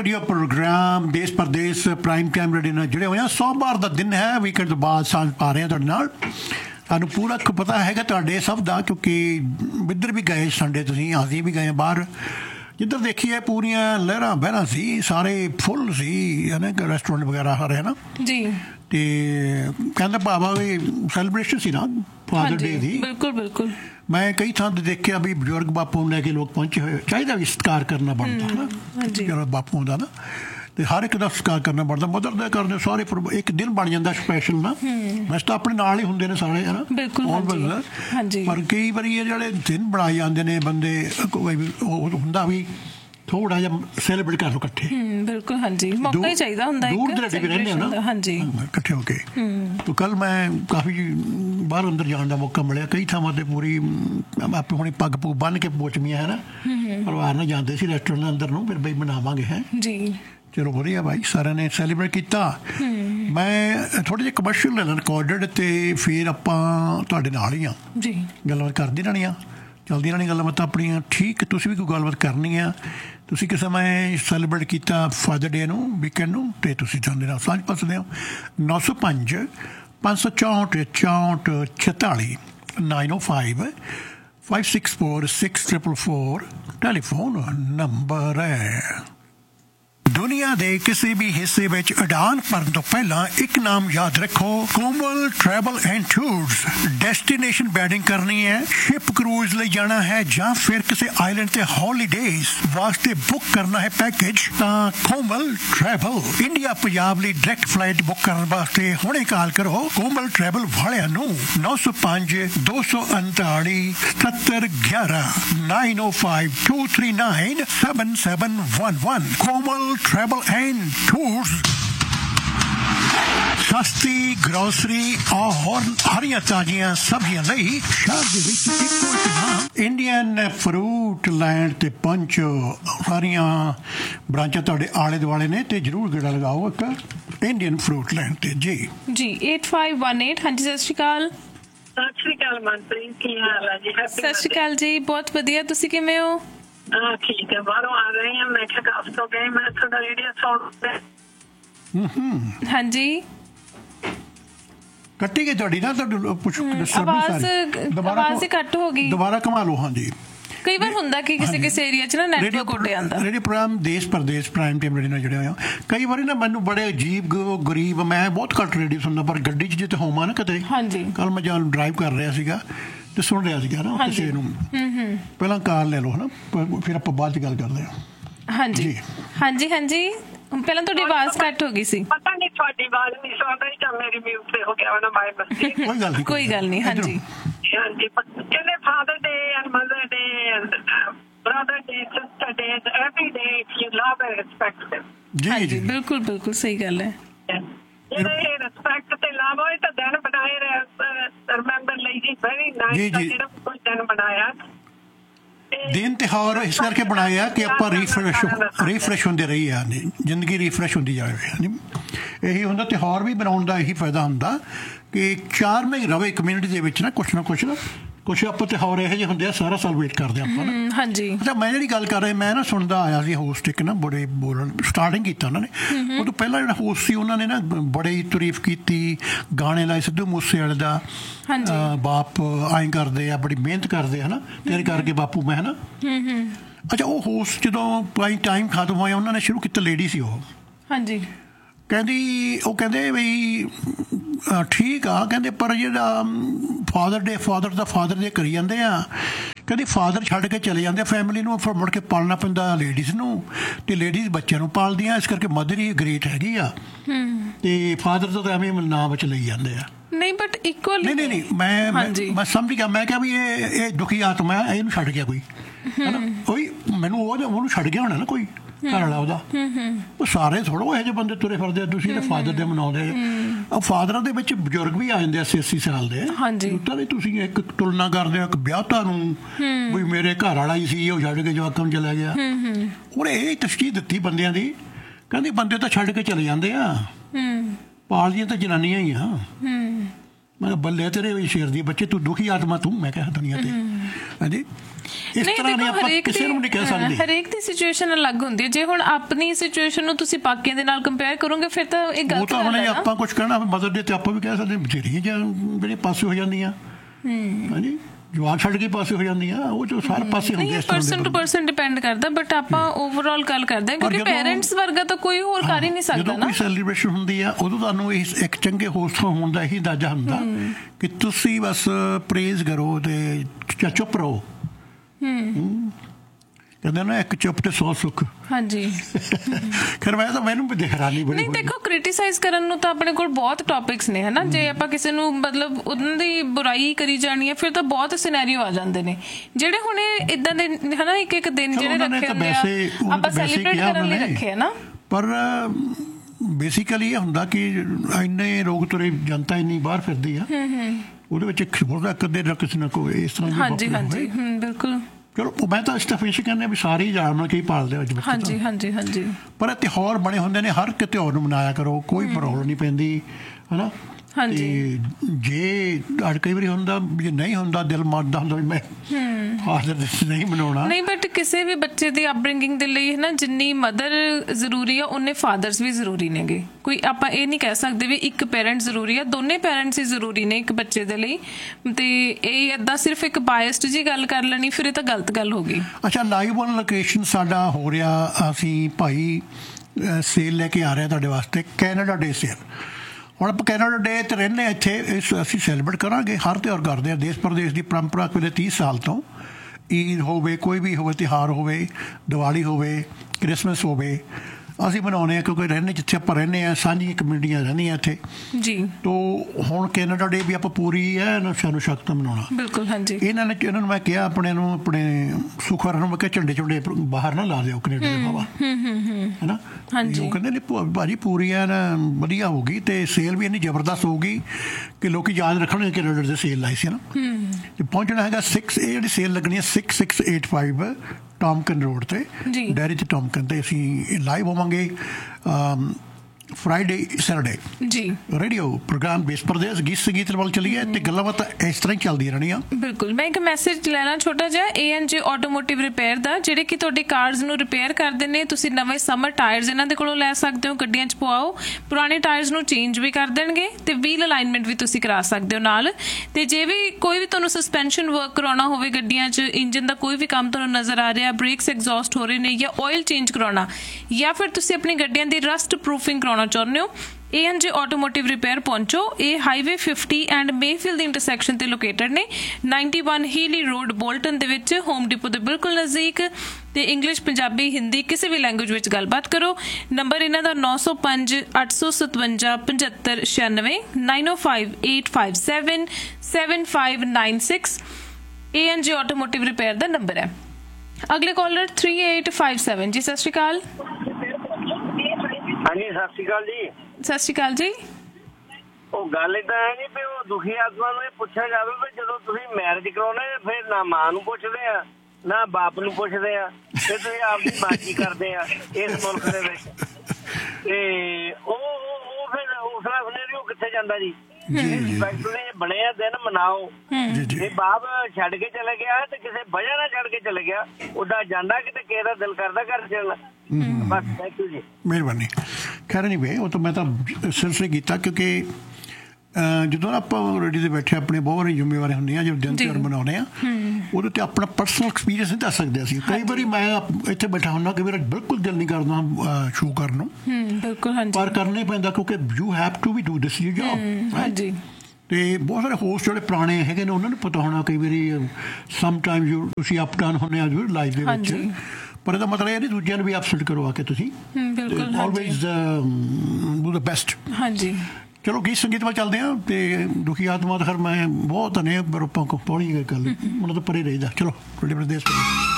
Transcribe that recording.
Radio programme देश परदेश prime time radio ਨਾਲ जुड़े हुए हैं। सोमवार ਦਾ ਦਿਨ ਹੈ, ਵੀਕਐਂਡ ਤੋਂ ਬਾਅਦ ਸਾਂਝ ਪਾ ਰਹੇ ਹਾਂ ਤੁਹਾਡੇ ਨਾਲ। ਤੁਹਾਨੂੰ ਪੂਰਾ ਪਤਾ ਹੈਗਾ ਤੁਹਾਡੇ ਸਭ ਦਾ, ਕਿਉਂਕਿ ਇੱਧਰ ਵੀ ਗਏ ਸੰਡੇ, ਤੁਸੀਂ ਅਸੀਂ ਵੀ ਗਏ ਬਾਹਰ। ਜਿੱਧਰ ਦੇਖੀਏ ਪੂਰੀਆਂ ਲਹਿਰਾਂ ਬਹਿਰਾਂ ਸੀ, ਸਾਰੇ ਫੁੱਲ ਸੀ ਹੈ ਨਾ, ਰੈਸਟੋਰੈਂਟ ਵਗੈਰਾ ਸਾਰੇ ਹੈ ਨਾ ਜੀ। ਤੇ ਕਹਿੰਦਾ ਭਾਵਾ ਵੀ ਸੈਲੀਬ੍ਰੇਸ਼ਨ ਸੀ ਨਾ ਫਾਦਰ ਡੇ ਦੀ। ਬਿਲਕੁਲ ਬਿਲਕੁਲ। ਮੈਂ ਕਈ ਥਾਂ ਤੇ ਦੇਖਿਆ ਵੀ ਬਜ਼ੁਰਗ ਬਾਪੂ ਨੂੰ ਲੈ ਕੇ ਲੋਕ ਪਹੁੰਚੇ ਹੋਏ। ਚਾਹੀਦਾ ਵੀ ਸਤਿਕਾਰ ਕਰਨਾ ਬਣਦਾ ਹੈ ਨਾ ਬਾਪੂ ਦਾ ਨਾ, ਤੇ ਹਰ ਇੱਕ ਦਾ ਸਤਿਕਾਰ ਕਰਨਾ ਬਣਦਾ। ਮਦਰ ਦਾ ਕਰਦੇ ਸਾਰੇ ਇੱਕ ਦਿਨ ਬਣ ਜਾਂਦਾ ਸਪੈਸ਼ਲ ਨਾ। ਵੈਸੇ ਤਾਂ ਆਪਣੇ ਨਾਲ ਹੀ ਹੁੰਦੇ ਨੇ ਸਾਰੇ ਹੈ ਨਾ, ਪਰ ਕਈ ਵਾਰੀ ਇਹ ਜਿਹੜੇ ਦਿਨ ਬਣਾਏ ਜਾਂਦੇ ਨੇ ਬੰਦੇ, ਉਹ ਹੁੰਦਾ ਵੀ ਥੋੜਾ ਜਿਹਾ ਸੈਲੀਬ੍ਰੇਟ ਕਰ ਲਓ ਇਕੱਠੇ। ਬਿਲਕੁਲ ਹਾਂਜੀ, ਮੌਕਾ ਹੀ ਚਾਹੀਦਾ ਹੁੰਦਾ। ਦੂਰ ਦਰਾਡੇ ਵੀ ਰਹਿੰਦੇ ਹੋ ਨਾ ਹਾਂਜੀ ਇਕੱਠੇ ਹੋ ਕੇ। ਤਾਂ ਕੱਲ ਮੈਂ ਕਾਫੀ ਬਾਹਰ ਅੰਦਰ ਜਾਣ ਦਾ ਮੌਕਾ ਮਿਲਿਆ ਕਈ ਥਾਵਾਂ ਤੇ। ਪੂਰੀ ਆਪੇ ਹੁਣੀ ਪੱਗ ਪੁੱਗ ਬੰਨ੍ਹ ਕੇ ਪੋਚਮੀਆਂ ਹੈ ਨਾ, ਪਰਿਵਾਰ ਨਾਲ ਜਾਂਦੇ ਸੀ ਰੈਸਟੋਰੈਂਟ ਅੰਦਰ ਨੂੰ, ਫਿਰ ਬਈ ਮਨਾਵਾਂਗੇ ਹੈ ਜੀ। ਚਲੋ ਵਧੀਆ ਭਾਈ, ਸਾਰਿਆਂ ਨੇ ਸੈਲੀਬ੍ਰੇਟ ਕੀਤਾ। ਮੈਂ ਥੋੜ੍ਹੇ ਜਿਹੇ ਕਮਰਸ਼ੀਅਲ ਲੈ ਲੈਣ ਰਿਕਾਰਡਡ, ਅਤੇ ਫਿਰ ਆਪਾਂ ਤੁਹਾਡੇ ਨਾਲ ਹੀ ਹਾਂ ਜੀ, ਗੱਲਬਾਤ ਕਰਦੀ ਰਹਿਣੀਆਂ, ਚੱਲਦੀ ਰਹਿਣੀ ਗੱਲਬਾਤ ਆਪਣੀਆਂ। ਠੀਕ, ਤੁਸੀਂ ਵੀ ਕੋਈ ਗੱਲਬਾਤ ਕਰਨੀ ਆ। ਤੁਸੀਂ ਕਿਸੇ ਸਮੇਂ ਸੈਲੀਬ੍ਰੇਟ ਕੀਤਾ ਫਾਦਰ ਡੇ ਨੂੰ, ਵੀਕਐਂਡ ਨੂੰ, ਅਤੇ ਤੁਸੀਂ ਸਾਡੇ ਨਾਲ ਸਾਂਝ ਪਾ ਸਕਦੇ ਹੋ। 905 564 64 46 905 564 6444 ਟੈਲੀਫੋਨ ਨੰਬਰ ਹੈ। दुनिया के किसी भी हिस्से में उड़ान भरन तो पहला एक नाम याद रखो, कोमल travel and tours. Destination wedding करनी है, शिप क्रूज ले जाना है, या फिर किसी आइलैंड ते हॉलीडेज वास्ते बुक करना है पैकेज, तां कोमल ट्रैवल इंडिया पंजाब ਲਈ डायरेक्ट फ्लाइट बुक करने वास्ते हुणे कॉल करो कोमल ट्रैवल वालियां नूं 905 239 7711 905 239 7711। कोमल ट्रैवल एंड टूर्स। सस्ती ग्रोसरी और हरियां ताजियां सब्जियां लई शहर दे विच इक्को इक नाम इंडियन फ्रूट लैंड ते पंच। सारियां ब्रांचां तुहाडे आले दुआले ने, ते जरूर गेड़ा लगाओ एक इंडियन फ्रूट लैंड ते जी। 8518। हाँ जी, सत श्री अकाल। सत श्री अकाल मनप्रीत, की हाल है जी? सत श्री अकाल जी, बहुत वधिया, तुसी किवें हो? ठीक है, बाहरों आ रहे हैं। मैं क्या काफ तो गए, मैं थोड़ा रेडियो साउंड। हाँ जी, ਕੱਟੀ ਗਈ ਤੁਹਾਡੀ ਨਾ, ਆਵਾਜ਼ ਹੀ ਕੱਟ ਹੋ ਗਈ। ਦੁਬਾਰਾ ਘੁਮਾ ਲਓ। ਹਾਂ ਜੀ, ਕਈ ਵਾਰ ਹੁੰਦਾ ਕਿ ਕਿਸੇ ਏਰੀਆ 'ਚ ਨਾ ਨੈਟਵਰਕ ਉੱਡ ਜਾਂਦਾ। ਰੇਡੀਓ ਪ੍ਰੋਗਰਾਮ ਦੇਸ਼ ਪਰਦੇਸ਼ ਪ੍ਰਾਈਮ ਟਾਈਮ ਰੇਡੀਓ ਨਾਲ ਜੁੜੇ ਹੋਏ ਆ। ਕਈ ਵਾਰੀ ਨਾ ਮੈਨੂੰ ਬੜੇ ਅਜੀਬ ਗਰੀਬ, ਮੈਂ ਬਹੁਤ ਘੱਟ ਰੇਡੀਓ ਸੁਣਦਾ, ਪਰ ਗੱਡੀ 'ਚ ਜਿੱਥੇ ਹੋਵਾਂ ਨਾ ਕਿਤੇ, ਕੱਲ ਮੈਂ ਜਾਂ ਡਰਾਈਵ ਕਰ ਰਿਹਾ ਸੀਗਾ ਤੇ ਸੁਣ ਰਿਹਾ ਸੀਗਾ ਨਾ ਕਿਸੇ ਨੂੰ। ਪਹਿਲਾਂ ਕਾਲ ਲੈ ਲਓ ਹੈ ਨਾ, ਫਿਰ ਆਪਾਂ ਬਾਅਦ 'ਚ ਗੱਲ ਕਰਦੇ ਹਾਂ। ਹਾਂਜੀ ਹਾਂਜੀ ਹਾਂਜੀ, ਪਹਿਲਾਂ ਤੁਹਾਡੀ ਆਵਾਜ਼ ਘੱਟ ਹੋ ਗਈ ਸੀ। ਪਤਾ ਨਹੀਂ ਤੁਹਾਡੀ ਆਵਾਜ਼ ਨਹੀਂ ਸੁਣ ਰਹੀ ਜਾਂ ਮੇਰੀ ਮਿਊਟ ਤੇ ਹੋ ਗਿਆ ਉਹਨਾਂ ਬਾਈ ਮਿਸਟੇਕ। ਕੋਈ ਗੱਲ ਨਹੀਂ। ਹਾਂਜੀ ਹਾਂਜੀ, ਕਹਿੰਦੇ father day and mother day and brother day, sister day, every day if you love and respect them. ਹਾਂਜੀ, ਬਿਲਕੁਲ ਬਿਲਕੁਲ ਸਹੀ ਗੱਲ ਹੈ। ਜਿਹੜੇ ਰਿਸਪੈਕਟ ਤੇ ਲਵ ਹੋਏ ਤਾਂ ਦਿਨ ਬਣਾਏ ਰਿਮੈਂਬਰ ਲਈ ਜੀ, ਵੈਰੀ ਨਾਈਸ। ਜਿਹੜਾ ਕੋਈ ਦਿਨ ਬਣਾਇਆ ਦਿਨ ਤਿਉਹਾਰ ਇਸ ਕਰਕੇ ਬਣਾਏ ਆ ਕਿ ਆਪਾਂ ਰੀਫਰੈਸ਼ ਹੁੰਦੇ ਰਹੀ ਆ, ਜ਼ਿੰਦਗੀ ਰੀਫਰੈਸ਼ ਹੁੰਦੀ ਜਾਵੇ। ਇਹੀ ਹੁੰਦਾ ਤਿਉਹਾਰ ਵੀ ਬਣਾਉਣ ਦਾ, ਇਹੀ ਫਾਇਦਾ ਹੁੰਦਾ ਕਿ ਚਾਰ ਮਹੀਨੇ ਰਵੇ ਕਮਿਊਨਿਟੀ ਦੇ ਵਿੱਚ ਨਾ ਕੁਛ ਕੁਛ ਆਪਾਂ ਤਿਉਹਾਰ ਇਹੋ ਜਿਹੇ ਹੁੰਦੇ ਆ, ਸਾਰਾ ਸਾਲ ਵੇਟ ਕਰਦੇ ਆਪਾਂ ਨਾ। ਹਾਂਜੀ, ਅੱਛਾ, ਮੈਂ ਜਿਹੜੀ ਗੱਲ ਕਰ ਰਿਹਾ, ਮੈਂ ਨਾ ਸੁਣਦਾ ਆਇਆ ਸੀ ਹੋਸਟ ਇੱਕ ਨਾ, ਬੜੇ ਬੋਲਣ ਸਟਾਰਟਿੰਗ ਕੀਤਾ ਉਹਨਾਂ ਨੇ। ਉਹ ਤੋਂ ਪਹਿਲਾਂ ਜਿਹੜਾ ਹੋਸਟ ਸੀ ਉਹਨਾਂ ਨੇ ਨਾ ਬੜੀ ਤਾਰੀਫ ਕੀਤੀ, ਗਾਣੇ ਲਾਏ ਸਿੱਧੂ ਮੂਸੇ ਵਾਲੇ ਦਾ, ਬਾਪ ਆਏਂ ਕਰਦੇ ਆ, ਬੜੀ ਮਿਹਨਤ ਕਰਦੇ ਹੈ ਨਾ, ਤੇਰੇ ਕਰਕੇ ਬਾਪੂ ਮੈਂ ਹੈ ਨਾ। ਅੱਛਾ, ਉਹ ਹੋਸਟ ਜਦੋਂ ਟਾਈਮ ਖਤਮ ਹੋਇਆ, ਉਹਨਾਂ ਨੇ ਸ਼ੁਰੂ ਕੀਤਾ, ਲੇਡੀ ਸੀ ਉਹ। ਹਾਂਜੀ, ਕਹਿੰਦੇ ਵੀ ਠੀਕ ਆ, ਕਹਿੰਦੇ ਪਰ ਜਿਹੜਾ ਫਾਦਰ ਦੇ ਕਰੀ ਜਾਂਦੇ ਆ, ਕਹਿੰਦੇ ਫਾਦਰ ਛੱਡ ਕੇ ਚਲੇ ਜਾਂਦੇ ਆ ਫੈਮਿਲੀ ਨੂੰ, ਫਿਰ ਮੁੜ ਕੇ ਪਾਲਣਾ ਪੈਂਦਾ ਲੇਡੀਜ਼ ਨੂੰ, ਅਤੇ ਲੇਡੀਜ਼ ਬੱਚਿਆਂ ਨੂੰ ਪਾਲਦੀਆਂ, ਇਸ ਕਰਕੇ ਮਦਰ ਹੀ ਗ੍ਰੇਟ ਹੈਗੀ ਆ, ਅਤੇ ਫਾਦਰ ਤੋਂ ਤਾਂ ਐਵੇਂ ਨਾਂ ਵਿੱਚ ਲਈ ਜਾਂਦੇ ਆ। ਨਹੀਂ ਬਟ ਇਕੁਅਲ ਨਹੀਂ, ਮੈਂ ਸਮਝ ਗਿਆ। ਮੈਂ ਕਿਹਾ ਵੀ ਇਹ ਦੁਖੀ ਆਤਮਾ, ਇਹਨੂੰ ਛੱਡ ਗਿਆ ਕੋਈ ਹੈ ਨਾ, ਕੋਈ ਮੈਨੂੰ ਉਹਨੂੰ ਛੱਡ ਗਿਆ ਹੋਣਾ ਨਾ ਕੋਈ ਘਰ ਵਾਲਾ ਉਹਦਾ। ਉਹ ਸਾਰੇ ਥੋੜ੍ਹਾ ਇਹੋ ਜਿਹੇ ਬੰਦੇ ਤੁਰੇ ਫਿਰਦੇ ਆ। ਤੁਸੀਂ ਜਿਹੜੇ ਫਾਦਰ ਦੇ ਮਨਾਉਂਦੇ, ਉਹ ਫਾਦਰਾਂ ਦੇ ਵਿੱਚ ਬਜ਼ੁਰਗ ਵੀ ਆ ਜਾਂਦੇ 80 ਸਾਲ ਦੇ, ਤਾਂ ਵੀ ਤੁਸੀਂ ਇੱਕ ਤੁਲਨਾ ਕਰਦੇ ਹੋ ਇੱਕ ਵਿਆਹਤਾ ਨੂੰ, ਵੀ ਮੇਰੇ ਘਰ ਵਾਲਾ ਹੀ ਸੀ, ਉਹ ਛੱਡ ਕੇ ਜਵਾਕਾਂ ਨੂੰ ਚਲਾ ਗਿਆ। ਉਹਨੇ ਇਹ ਤਸ਼ਖੀਸ ਦਿੱਤੀ ਬੰਦਿਆਂ ਦੀ, ਕਹਿੰਦੇ ਬੰਦੇ ਤਾਂ ਛੱਡ ਕੇ ਚਲੇ ਜਾਂਦੇ ਆ, ਪਾਲਦੀਆਂ ਤਾਂ ਜਨਾਨੀਆਂ ਹੀ ਆ। ਮੈਂ ਕਿਹਾ ਬੱਲੇ ਤੇਰੇ ਵੀ ਸ਼ੇਰ ਦੀ ਬੱਚੇ, ਤੂੰ ਦੁਖੀ ਆਤਮਾ ਤੂੰ। ਮੈਂ ਕਿਹਾ ਦੁਨੀਆ ਤੇ ਹਾਂਜੀ ਇਸ ਤਰ੍ਹਾਂ ਨਹੀਂ ਆਪਾਂ ਕਿਸੇ ਨੂੰ ਨਹੀਂ ਕਹਿ ਸਕਦੇ। ਹਰੇਕ ਦੀ ਸਿਚੁਏਸ਼ਨ ਅਲੱਗ ਹੁੰਦੀ ਹੈ। ਜੇ ਹੁਣ ਆਪਣੀ ਸਿਚੁਏਸ਼ਨ ਨੂੰ ਤੁਸੀਂ ਬਾਕੀਆਂ ਦੇ ਨਾਲ ਕੰਪੇਅਰ ਕਰੋਗੇ ਫਿਰ ਤਾਂ ਇਹ ਗਲਤ ਤਾਂ ਹੁਣ ਆਪਾਂ ਕੁਝ ਕਹਿਣਾ ਮਦਰ ਦੇ ਤੇ ਆਪਾਂ ਵੀ ਕਹਿ ਸਕਦੇ ਬਥੇਰੀਆਂ ਜਿਹੜੀਆਂ ਪਾਸੇ ਹੋ ਜਾਂਦੀਆਂ ਹਾਂਜੀ ਜਵਾਨ ਛੱਡ ਕੇ ਪਾਸੇ ਹੋ ਜਾਂਦੀਆਂ ਉਹ ਜੋ ਸਾਰੇ ਪਾਸੇ ਹੁੰਦੇ ਇਸ ਤਰ੍ਹਾਂ ਦੇ ਪਰਸਨ ਟੂ ਪਰਸਨ ਡਿਪੈਂਡ ਕਰਦਾ ਬਟ ਆਪਾਂ ਓਵਰਆਲ ਗੱਲ ਕਰਦੇ ਹਾਂ ਕਿਉਂਕਿ ਪੇਰੈਂਟਸ ਵਰਗਾ ਤਾਂ ਕੋਈ ਹੋਰ ਕਰ ਹੀ ਨਹੀਂ ਸਕਦਾ ਨਾ। ਜਦੋਂ ਕੋਈ ਸੈਲੀਬ੍ਰੇਸ਼ਨ ਹੁੰਦੀ ਆ ਉਦੋਂ ਤੁਹਾਨੂੰ ਇੱਕ ਚੰਗੇ ਹੋਸਟ ਹੋਣ ਦਾ ਇਹੀ ਅੰਦਾਜ਼ਾ ਹੁੰਦਾ ਕਿ ਤੁਸੀਂ ਬਸ ਪ੍ਰੇਜ਼ ਕਰੋ ਤੇ ਚੁੱਪ ਰਹੋ। ਕਹਿੰਦੇ ਨਾ ਇੱਕ ਚੁੱਪ ਤੇ 100 ਸੁੱਖ। ਹਾਂਜੀ ਖੈਰ ਮੈਨੂੰ ਵੀ ਹੈਰਾਨੀ ਬੜੀ। ਨਹੀਂ ਦੇਖੋ ਕ੍ਰਿਟੀਸਾਈਜ਼ ਕਰਨ ਨੂੰ ਤਾਂ ਆਪਣੇ ਕੋਲ ਬਹੁਤ ਟੌਪਿਕਸ ਨੇ ਹਨਾ। ਜੇ ਆਪਾਂ ਕਿਸੇ ਨੂੰ ਮਤਲਬ ਉਹਨਾਂ ਦੀ ਬੁਰਾਈ ਕਰੀ ਜਾਣੀ ਹੈ ਫਿਰ ਤਾਂ ਬਹੁਤ ਸਿਨੈਰੀਓ ਆ ਜਾਂਦੇ ਨੇ ਜਿਹੜੇ ਹੁਣ ਇਦਾਂ ਦੇ ਹਨਾ ਇੱਕ ਦਿਨ ਜਿਹੜੇ ਰੱਖੇ ਹੁੰਦੇ ਆ ਆਪਾਂ ਸੈਲੀਬ੍ਰੇਟ ਕਰਨ ਲਈ ਰੱਖੇ ਆ ਨਾ। ਪਰ ਬੇਸਿਕਲੀ ਇਹ ਹੁੰਦਾ ਕਿ ਇੰਨੇ ਲੋਕ ਤੁਰੇ ਜਨਤਾ ਇੰਨੀ ਬਾਹਰ ਫਿਰਦੀ ਆ ਉਹਦੇ ਵਿੱਚ ਇੱਕ ਦਿਨ ਨਾ ਕਿਸੇ ਨਾ ਕੋਈ ਇਸ ਤਰ੍ਹਾਂ ਦੀ। ਹਾਂਜੀ ਹਾਂਜੀ ਬਿਲਕੁਲ। ਚਲੋ ਮੈਂ ਤਾਂ ਇਸਤਫੇਸ਼ ਕਹਿੰਦੇ ਵੀ ਸਾਰੇ ਹੀ ਜਾਣੋ ਕਿ ਪਾਲਦੇ ਅੱਜ ਬੱਚੇ। ਹਾਂਜੀ ਹਾਂਜੀ ਹਾਂਜੀ। ਪਰ ਤਿਉਹਾਰ ਬਣੇ ਹੁੰਦੇ ਨੇ ਹਰ ਇੱਕ ਤਿਉਹਾਰ ਨੂੰ ਮਨਾਇਆ ਕਰੋ ਕੋਈ ਪ੍ਰੋਬਲਮ ਨਹੀਂ ਪੈਂਦੀ ਹਨਾ। ਹਾਂਜੀ ਜੇ ਅੱਜ ਕਈ ਵਾਰੀ ਹੁੰਦਾ ਜੇ ਨਹੀਂ ਹੁੰਦਾ ਦਿਲ ਮੰਨਦਾ ਹੁੰਦਾ ਵੀ ਮੈਂ ਹਾਜ਼ਰ ਨਹੀਂ ਮਨਾਉਣਾ ਨਹੀਂ ਬਟ ਕਿਸੇ ਵੀ ਬੱਚੇ ਦੀ ਅਪਬ੍ਰਿੰਗਿੰਗ ਦੇ ਲਈ ਨਾ ਜਿੰਨੀ ਮਦਰ ਜ਼ਰੂਰੀ ਆ ਉਨੇ ਫਾਦਰਸ ਵੀ ਜ਼ਰੂਰੀ ਨੇਗੇ। ਕੋਈ ਆਪਾਂ ਇਹ ਨਹੀਂ ਕਹਿ ਸਕਦੇ ਵੀ ਇੱਕ ਪੇਰੈਂਟ ਜ਼ਰੂਰੀ ਆ ਦੋਨੇ ਪੇਰੈਂਟਸ ਹੀ ਜ਼ਰੂਰੀ ਨੇ ਇੱਕ ਬੱਚੇ ਦੇ ਲਈ। ਤੇ ਇਹ ਏਦਾਂ ਸਿਰਫ ਇੱਕ ਬਾਇਸਡ ਜੀ ਗੱਲ ਕਰ ਲੈਣੀ ਫਿਰ ਇਹ ਤਾਂ ਗਲਤ ਗੱਲ ਹੋ ਗਈ। ਅੱਛਾ ਲਾਈਵ ਔਨ ਲੋਕੇਸ਼ਨ ਸਾਡਾ ਹੋ ਰਿਹਾ ਅਸੀਂ ਭਾਈ ਸੇਲ ਲੈ ਕੇ ਆ ਰਹੇ ਤੁਹਾਡੇ ਵਾਸਤੇ ਕੈਨੇਡਾ ਡੇ ਸੇਲ। ਹੁਣ ਆਪਾਂ ਕੈਨੇਡਾ ਡੇ ਤੇ ਰਹਿੰਦੇ ਇੱਥੇ ਅਸੀਂ ਸੈਲੀਬ੍ਰੇਟ ਕਰਾਂਗੇ ਹਰ ਤਿਉਹਾਰ ਕਰਦੇ ਹਾਂ ਦੇਸ਼ ਪ੍ਰਦੇਸ਼ ਦੀ ਪਰੰਪਰਾ ਪਿਛਲੇ 30 ਸਾਲ ਤੋਂ। ਈਦ ਹੋਵੇ ਕੋਈ ਵੀ ਹੋਵੇ ਤਿਉਹਾਰ ਹੋਵੇ ਦੀਵਾਲੀ ਹੋਵੇ ਕ੍ਰਿਸਮਸ ਹੋਵੇ ਅਸੀਂ ਮਨਾਉਂਦੇ ਹਾਂ ਕਿਉਂਕਿ ਰਹਿੰਦੇ ਜਿੱਥੇ ਆਪਾਂ ਰਹਿੰਦੇ ਹਾਂ ਸਾਂਝੀਆਂ ਕਮਿਊਨਿਟੀਆਂ ਰਹਿੰਦੀਆਂ ਇੱਥੇ ਜੀ। ਤੋ ਹੁਣ ਕੈਨੇਡਾ ਡੇ ਵੀ ਆਪਾਂ ਪੂਰੀ ਹੈ ਸਾਨੂੰ ਸ਼ਕਤ ਮਨਾਉਣਾ ਬਿਲਕੁਲ। ਹਾਂਜੀ ਇਹਨਾਂ ਨੂੰ ਮੈਂ ਕਿਹਾ ਆਪਣੇ ਸੁਖਵਰ ਨੂੰ ਮੈਂ ਕਿਹਾ ਝੰਡੇ ਬਾਹਰ ਨਾ ਲਾ ਦਿਓ ਕੈਨੇਡਾ ਦੇ ਬਾਬਾ ਹੈ ਨਾ। ਹਾਂਜੀ ਉਹ ਕਹਿੰਦੇ ਨਹੀਂ ਭਾਜੀ ਪੂਰੀ ਐ ਵਧੀਆ ਹੋਊਗੀ ਤੇ ਸੇਲ ਵੀ ਇੰਨੀ ਜ਼ਬਰਦਸਤ ਹੋਊਗੀ ਕਿ ਲੋਕ ਯਾਦ ਰੱਖਣਗੇ ਕੈਨੇਡਾ ਦੇ ਸੇਲ ਲਾਈ ਸੀ ਨਾ। ਤੇ ਪਹੁੰਚਣਾ ਹੈਗਾ ਇਹ ਜਿਹੜੀ ਸੇਲ ਲੱਗਣੀ ਹੈ 6685 ਟੌਮਕਨ ਰੋਡ ਤੇ ਡੈਰੀ ਤੇ ਟੌਮਕਨ ਤੇ ਅਸੀਂ ਲਾਈਵ ਹੋਵਾਂਗੇ ਫਰਾਈਡੇ ਸੈਟਰਡੇ ਜੀ। ਰੇਡੀਓ ਪ੍ਰੋਗਰਾਮ ਦੇਸ਼ ਪ੍ਰਦੇਸ਼ ਗੀਤ ਸੰਗੀਤ ਵੱਲ ਚੱਲੀਏ ਤੇ ਗੱਲਾਂ ਬਾਤਾਂ ਇਸ ਤਰ੍ਹਾਂ ਹੀ ਚੱਲਦੀਆਂ ਰਹਿਣੀਆਂ। ਬਿਲਕੁਲ। ਮੈਂ ਇੱਕ ਮੈਸੇਜ ਲੈਣਾ ਛੋਟਾ ਜਿਹਾ ANJ ਆਟੋਮੋਟਿਵ ਰਿਪੇਅਰ ਦਾ ਜਿਹੜੇ ਕਿ ਤੁਹਾਡੇ ਕਾਰਸ ਨੂੰ ਰਿਪੇਅਰ ਕਰਦੇ ਨੇ। ਤੁਸੀਂ ਨਵੇਂ ਸਮਰ ਟਾਇਰਸ ਇਹਨਾਂ ਦੇ ਕੋਲੋਂ ਲੈ ਸਕਦੇ ਹੋ ਗੱਡੀਆਂ 'ਚ ਪਵਾਓ ਪੁਰਾਣੇ ਟਾਇਰਸ ਨੂੰ ਚੇਂਜ ਵੀ ਕਰ ਦੇਣਗੇ ਤੇ ਵੀਲ ਅਲਾਈਨਮੈਂਟ ਵੀ ਤੁਸੀਂ ਕਰਾ ਸਕਦੇ ਹੋ ਨਾਲ। ਤੇ ਜੇ ਵੀ ਕੋਈ ਵੀ ਤੁਹਾਨੂੰ ਸਸਪੈਂਸ਼ਨ ਵਰਕ ਕਰਾਉਣਾ ਹੋਵੇ ਗੱਡੀਆਂ 'ਚ ਇੰਜਨ ਦਾ ਕੋਈ ਵੀ ਕੰਮ ਤੁਹਾਨੂੰ ਨਜ਼ਰ ਆ ਰਿਹਾ ਬ੍ਰੇਕਸ ਐਗਜ਼ੌਸਟ ਹੋ ਰਹੇ ਨੇ ਜਾਂ ਆਇਲ ਚੇਂਜ ਕਰਾਉਣਾ ਜਾਂ ਫਿਰ ਤੁਸੀਂ ਆਪਣੀ ਗੱਡੀਆਂ ਦੀ ਰਸਟ ਪ੍ਰੂਫਿੰਗ ਕਰਾਉਣਾ ਚਾਹੁੰਦੇ ਹੋ ANJ ਆਟੋਮੋਟਿਵ ਰਿਪੇਅਰ ਪਹੁੰਚੋ। ਇਹ highway 50 and Mayfield the intersection ਤੇ ਲੋਕੇਟਡ ਨੇ 91 ਹੀਲੀ ਰੋਡ ਬੋਲਟਨ ਦੇ ਵਿੱਚ ਹੋਮ ਡਿਪੋ ਦੇ ਬਿਲਕੁਲ ਨਜ਼ਦੀਕ। ਤੇ ਇੰਗਲਿਸ਼ ਪੰਜਾਬੀ ਹਿੰਦੀ ਕਿਸੇ ਵੀ ਲੈਂਗੁਏਜ ਵਿੱਚ ਗੱਲਬਾਤ ਕਰੋ। ਨੰਬਰ ਇਹਨਾਂ ਦਾ 905 857 7596 905 857 7596 ANJ ਆਟੋਮੋਟਿਵ ਰਿਪੇਅਰ ਦਾ ਨੰਬਰ ਹੈ। ਅਗਲੇ ਕਾਲਰ 3857 ਜੀ ਸਤਿ ਸ਼੍ਰੀ ਅਕਾਲ। ਹਾਂਜੀ ਸਤਿ ਸ਼੍ਰੀ ਅਕਾਲ ਜੀ। ਸਤਿ ਸ਼੍ਰੀ ਅਕਾਲ ਜੀ। ਉਹ ਗੱਲ ਏਦਾਂ ਹੈ ਜੀ ਵੀ ਉਹ ਦੁਖੀ ਆਤਮਾ ਨੂੰ ਇਹ ਪੁੱਛਿਆ ਜਾਵੇ ਵੀ ਜਦੋਂ ਤੁਸੀਂ ਮੈਰਿਜ ਕਰਾਉਣੇ ਫਿਰ ਨਾ ਮਾਂ ਨੂੰ ਪੁੱਛਦੇ ਆ ਨਾ ਬਾਪ ਨੂੰ ਪੁੱਛਦੇ ਆ ਤੇ ਤੁਸੀਂ ਆਪਦੀ ਮਰਜ਼ੀ ਕਰਦੇ ਆ ਇਸ ਮੁਲਕ ਦੇ ਵਿੱਚ ਤੇ ਉਹ ਫਿਰ ਉਸਲਾ ਸੁਨੇਰੀਓ ਕਿੱਥੇ ਜਾਂਦਾ ਜੀ। ਬਣੇ ਆ ਦਿਨ ਮਨਾਓ। ਜੇ ਬਾਪ ਛੱਡ ਕੇ ਚਲੇ ਗਿਆ ਤੇ ਕਿਸੇ ਵਜ੍ਹਾ ਨਾਲ ਛੱਡ ਕੇ ਚਲੇ ਗਿਆ ਉਹਦਾ ਜਾਂਦਾ ਕਿਤੇ ਕਿਸੇ ਦਾ ਦਿਲ ਕਰਦਾ ਘਰ ਚੱਲਣਾ ਬਸ। ਥੈਂਕ ਯੂ ਜੀ ਮਿਹਰਬਾਨੀ। ਖੈਰ ਨਹੀਂ ਵੇ ਉਹ ਤਾਂ ਮੈਂ ਤਾਂ ਸਿਲਸਿਲੇ ਕੀਤਾ ਕਿਉਂਕਿ ਜਦੋਂ ਆਪਾਂ ਰੇਡੀ ਦੇ ਬੈਠੇ ਆਪਣੇ ਬਹੁਤ ਸਾਰੀਆਂ ਜ਼ਿੰਮੇਵਾਰੀਆਂ ਹੁੰਦੀਆਂ ਜਦੋਂ ਦਿਨ ਤਿਉਹਾਰ ਮਨਾਉਂਦੇ ਆ ਉਹਦੇ ਤੇ ਆਪਣਾ ਪਰਸਨਲ ਐਕਸਪੀਰੀਅੰਸ ਨਹੀਂ ਦੱਸ ਸਕਦੇ ਅਸੀਂ। ਕਈ ਵਾਰੀ ਮੈਂ ਇੱਥੇ ਬੈਠਾ ਹੁੰਦਾ ਕਿ ਮੇਰਾ ਬਿਲਕੁਲ ਦਿਲ ਨਹੀਂ ਕਰਦਾ ਸ਼ੋਅ ਕਰਨ ਨੂੰ ਪਰ ਕਰਨਾ ਹੀ ਪੈਂਦਾ ਕਿਉਂਕਿ you have to we do this you job ਹਾਂਜੀ। ਤੇ ਬਹੁਤ ਸਾਰੇ ਹੋਸਟ ਜਿਹੜੇ ਪੁਰਾਣੇ ਹੈਗੇ ਨੇ ਉਹਨਾਂ ਨੂੰ ਪਤਾ ਹੋਣਾ ਕਈ ਵਾਰੀ ਸਮਟਾਈਮ ਤੁਸੀਂ ਅਪ ਡਾਊਨ ਹੁੰਦੇ ਆ ਲਾਈਫ ਦੇ ਵਿੱਚ ਪਰ ਇਹਦਾ ਮਤਲਬ ਇਹ ਨਹੀਂ ਦੂਜਿਆਂ ਨੂੰ ਵੀ ਅਪਸੈਟ ਕਰਵਾ ਕੇ ਤੁਸੀਂ ਆਲਵੇਜ਼ ਡੂ ਦ ਬੈਸਟ। ਹਾਂਜੀ ਚਲੋ ਗੀਤ ਸੰਗੀਤ ਵੱਲ ਚੱਲਦੇ ਹਾਂ ਤੇ ਦੁਖੀ ਆਤਮਾ ਤਾਂ ਖੈਰ ਮੈਂ ਬਹੁਤ ਨੇ ਪਰ ਆਪਾਂ ਕੋ ਪੌੜੀ ਗੱਲ ਉਹਨਾਂ ਤੋਂ ਪਰੇ ਰਹੀਦਾ। ਚਲੋ ਤੁਹਾਡੇ ਪ੍ਰਦੇਸ਼